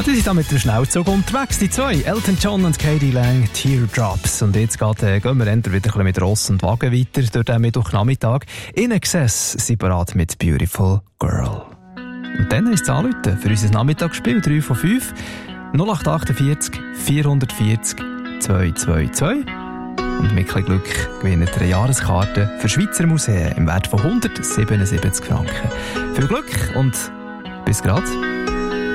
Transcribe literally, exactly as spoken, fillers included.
Ja, die sind da mit dem Schnellzug unterwegs, die zwei. Elton John und Katie Lang, Teardrops. Und jetzt geht, äh, gehen wir entweder wieder ein bisschen mit Ross und Wagen weiter durch den Mittwochnachmittag. In Excess sind bereit mit Beautiful Girl. Und dann ist es anrufen für unser Nachmittagsspiel drei von fünf null acht achtundvierzig vierhundertvierzig zweihundertzweiundzwanzig. Und mit ein Glück gewinnen eine Jahreskarte für Schweizer Museen im Wert von hundertsiebenundsiebzig Franken. Viel Glück und bis grad.